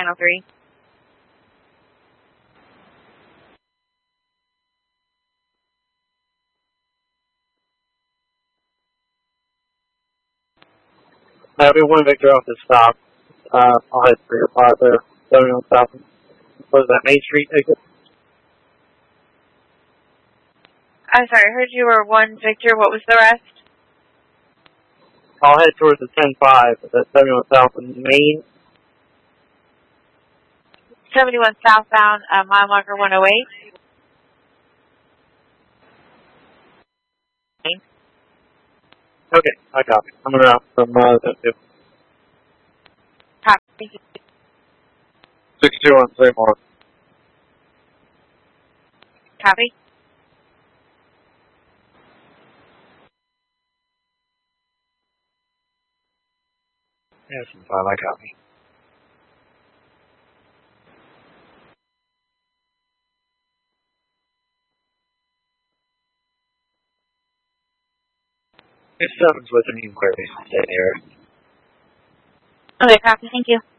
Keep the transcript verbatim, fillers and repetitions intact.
Channel three. Uh, we have one Victor off the stop. Uh, I'll head for your spot there. seven on South. What is that, Main Street exit? I'm sorry, I heard you were one Victor. What was the rest? I'll head towards the ten five at seventy-one South and Main. seventy-one southbound, uh, mile marker one oh eight. Okay, I copy. I'm around from uh, the Copy. Thank you. six two one three more. Copy. Yes, five, I copy. If seven's with an inquiry, stay there. Okay, copy. Thank you.